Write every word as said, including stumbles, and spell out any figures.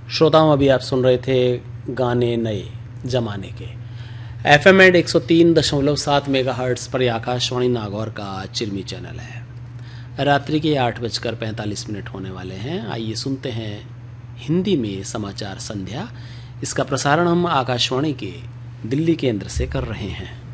श्रोताओं, अभी आप सुन रहे थे गाने नए जमाने के। एफ एम एंड एक सौ तीन दशमलव सात मेगा हर्ट्स पर आकाशवाणी नागौर का चिरमी चैनल है। रात्रि के आठ बजकर पैंतालीस मिनट होने वाले हैं। आइए सुनते हैं हिंदी में समाचार संध्या। इसका प्रसारण हम आकाशवाणी के दिल्ली केंद्र से कर रहे हैं।